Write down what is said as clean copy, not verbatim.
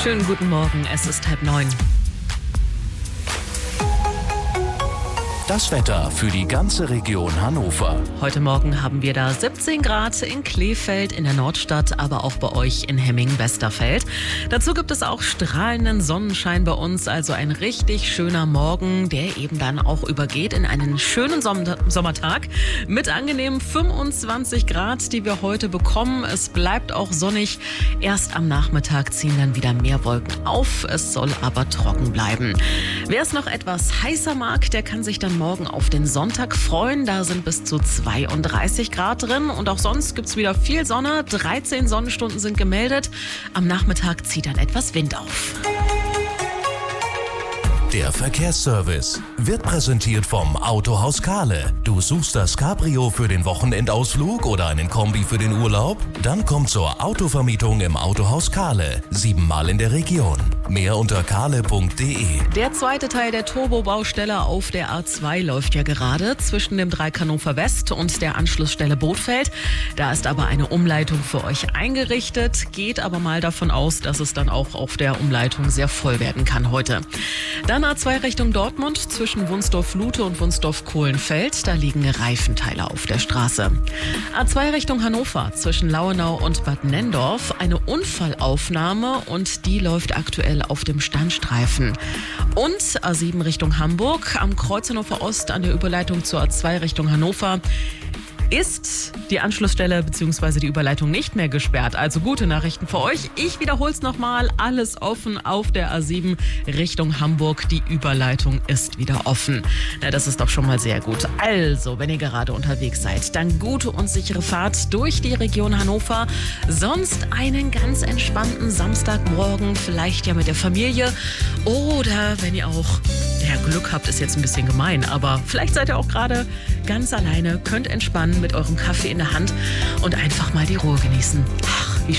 Schönen guten Morgen, es ist 8:30. Das Wetter für die ganze Region Hannover. Heute Morgen haben wir da 17 Grad in Kleefeld, in der Nordstadt, aber auch bei euch in Hemming-Westerfeld. Dazu gibt es auch strahlenden Sonnenschein bei uns, also ein richtig schöner Morgen, der eben dann auch übergeht in einen schönen Sommertag mit angenehmen 25 Grad, die wir heute bekommen. Es bleibt auch sonnig. Erst am Nachmittag ziehen dann wieder mehr Wolken auf. Es soll aber trocken bleiben. Wer es noch etwas heißer mag, der kann sich dann morgen auf den Sonntag freuen. Da sind bis zu 32 Grad drin und auch sonst gibt es wieder viel Sonne. 13 Sonnenstunden sind gemeldet. Am Nachmittag zieht dann etwas Wind auf. Der Verkehrsservice wird präsentiert vom Autohaus Kahle. Du suchst das Cabrio für den Wochenendausflug oder einen Kombi für den Urlaub? Dann komm zur Autovermietung im Autohaus Kahle. 7-mal in der Region. Mehr unter kahle.de. Der zweite Teil der Turbo-Baustelle auf der A2 läuft ja gerade zwischen dem Dreieck Hannover West und der Anschlussstelle Bothfeld. Da ist aber eine Umleitung für euch eingerichtet. Geht aber mal davon aus, dass es dann auch auf der Umleitung sehr voll werden kann heute. Dann A2 Richtung Dortmund zwischen Wunsdorf-Lute und Wunsdorf-Kohlenfeld. Da liegen Reifenteile auf der Straße. A2 Richtung Hannover zwischen Lauenau und Bad Nenndorf. Eine Unfallaufnahme und die läuft aktuell auf dem Standstreifen. Und A7 Richtung Hamburg am Kreuz Hannover Ost an der Überleitung zur A2 Richtung Hannover ist die Anschlussstelle bzw. die Überleitung nicht mehr gesperrt. Also gute Nachrichten für euch. Ich wiederhole es nochmal. Alles offen auf der A7 Richtung Hamburg. Die Überleitung ist wieder offen. Na, das ist doch schon mal sehr gut. Also, wenn ihr gerade unterwegs seid, dann gute und sichere Fahrt durch die Region Hannover. Sonst einen ganz entspannten Samstagmorgen, vielleicht ja mit der Familie. Oder wenn ihr auch Glück habt, ist jetzt ein bisschen gemein, aber vielleicht seid ihr auch gerade ganz alleine, könnt entspannen mit eurem Kaffee in der Hand und einfach mal die Ruhe genießen. Ach, wie